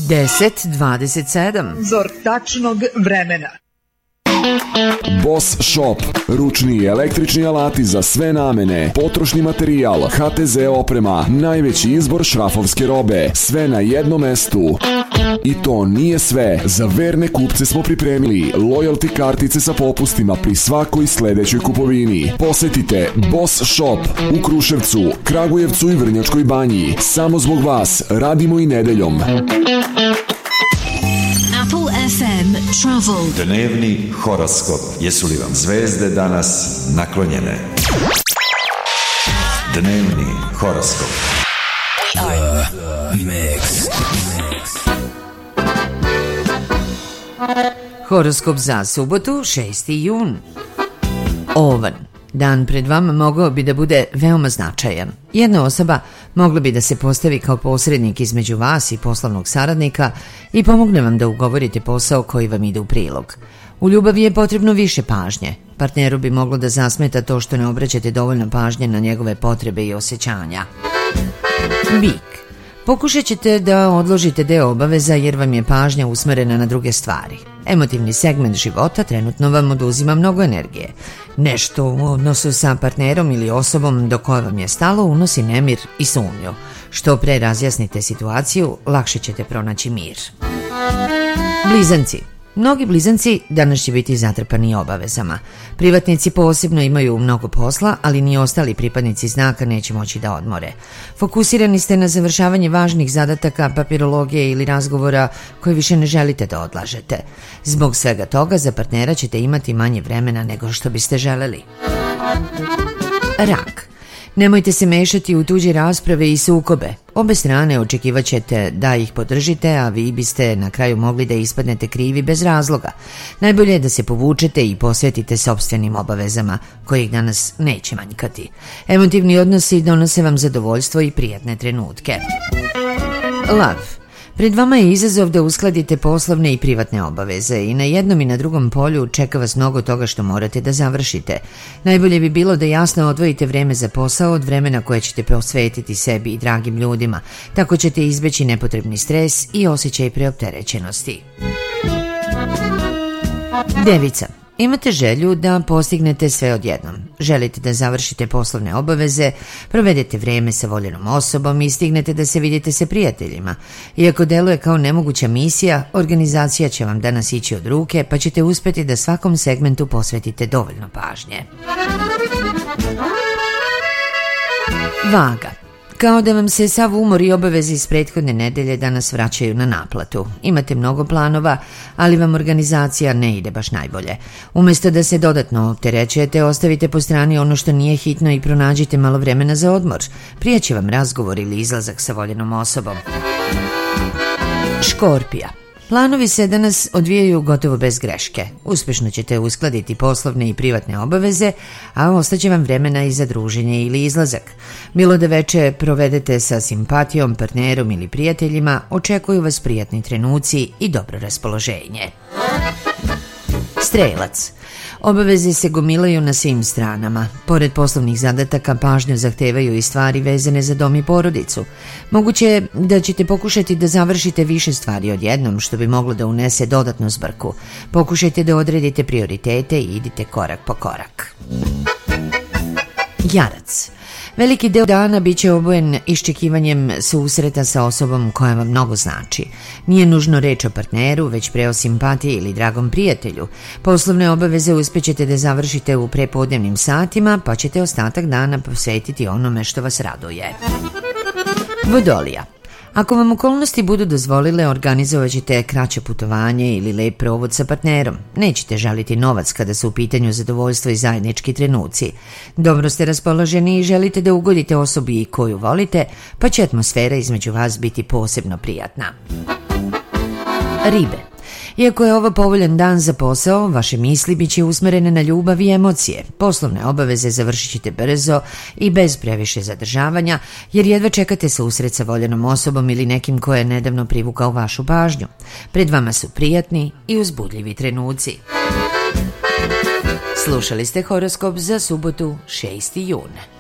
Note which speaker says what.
Speaker 1: 10:27.
Speaker 2: Uzor tačnog vremena.
Speaker 3: Boss Shop, ručni i električni alati za sve namene, potrošni materijal, HTZ oprema, najveći izbor šrafovske robe, sve na jednom mestu. I to nije sve, za verne kupce smo pripremili loyalty kartice sa popustima pri svakoj sledećoj kupovini. Posetite Boss Shop u Kruševcu, Kragujevcu i Vrnjačkoj Banji. Samo zbog vas radimo i nedeljom.
Speaker 4: Apple FM Travel.
Speaker 5: Dnevni horoskop. Jesu li vam zvezde danas naklonjene? Dnevni horoskop.
Speaker 1: Horoskop za subotu, 6. jun. Ovan. Dan pred vama mogao bi da bude veoma značajan. Jedna osoba mogla bi da se postavi kao posrednik između vas i poslovnog saradnika i pomogne vam da ugovorite posao koji vam ide u prilog. U ljubavi je potrebno više pažnje. Partneru bi moglo da zasmeta to što ne obraćate dovoljno pažnje na njegove potrebe i osjećanja. Bik. Pokušat ćete da odložite deo obaveza jer vam je pažnja usmerena na druge stvari. Emotivni segment života trenutno vam oduzima mnogo energije. Nešto u odnosu sa partnerom ili osobom do koje vam je stalo unosi nemir i sumnju. Što pre razjasnite situaciju, lakše ćete pronaći mir. Blizanci. Mnogi blizanci danas će biti zatrpani obavezama. Privatnici posebno imaju mnogo posla, ali ni ostali pripadnici znaka neće moći da odmore. Fokusirani ste na završavanje važnih zadataka, papirologije ili razgovora koje više ne želite da odlažete. Zbog svega toga za partnera ćete imati manje vremena nego što biste želeli. Rak. Nemojte se mešati u tuđe rasprave i sukobe. Obe strane očekivat ćete da ih podržite, a vi biste na kraju mogli da ispadnete krivi bez razloga. Najbolje je da se povučete i posvetite sopstvenim obavezama, kojih danas neće manjkati. Emotivni odnosi donose vam zadovoljstvo i prijatne trenutke. Lav. Pred vama je izazov da uskladite poslovne i privatne obaveze i na jednom i na drugom polju čeka vas mnogo toga što morate da završite. Najbolje bi bilo da jasno odvojite vreme za posao od vremena koje ćete posvetiti sebi i dragim ljudima. Tako ćete izbeći nepotrebni stres i osjećaj preopterećenosti. Devica. Imate želju da postignete sve odjednom. Želite da završite poslovne obaveze, provedete vreme sa voljenom osobom i stignete da se vidite sa prijateljima. Iako deluje kao nemoguća misija, organizacija će vam danas ići od ruke, pa ćete uspjeti da svakom segmentu posvetite dovoljno pažnje. Vaga. Kao da vam se sav umor i obaveze iz prethodne nedelje danas vraćaju na naplatu. Imate mnogo planova, ali vam organizacija ne ide baš najbolje. Umjesto da se dodatno opterećujete, ostavite po strani ono što nije hitno i pronađite malo vremena za odmor. Prije će vam razgovor ili izlazak sa voljenom osobom. Škorpija. Planovi se danas odvijaju gotovo bez greške. Uspješno ćete uskladiti poslovne i privatne obaveze, a ostaće vam vremena i za druženje ili izlazak. Bilo da veče provedete sa simpatijom, partnerom ili prijateljima, očekuju vas prijatni trenuci i dobro raspoloženje. Strelac. Obaveze se gomilaju na svim stranama. Pored poslovnih zadataka, pažnju zahtevaju i stvari vezane za dom i porodicu. Moguće je da ćete pokušati da završite više stvari odjednom, što bi moglo da unese dodatnu zbrku. Pokušajte da odredite prioritete i idite korak po korak. Jarac. Veliki deo dana bit će obojen iščekivanjem susreta sa osobom koja vam mnogo znači. Nije nužno reč o partneru, već pre o simpatiji ili dragom prijatelju. Poslovne obaveze uspjećete da završite u prepodnevnim satima, pa ćete ostatak dana posvetiti onome što vas raduje. Vodolija. Ako vam okolnosti budu dozvolile, organizovat ćete kraće putovanje ili lep provod sa partnerom. Nećete žaliti novac kada su u pitanju zadovoljstvo i zajednički trenuci. Dobro ste raspoloženi i želite da ugodite osobi koju volite, pa će atmosfera između vas biti posebno prijatna. Ribe. Iako je ovo povoljan dan za posao, vaše misli bit će usmerene na ljubav i emocije. Poslovne obaveze završit ćete brzo i bez previše zadržavanja, jer jedva čekate susret sa voljenom osobom ili nekim ko je nedavno privukao vašu pažnju. Pred vama su prijatni i uzbudljivi trenuci. Slušali ste horoskop za subotu, 6. jun.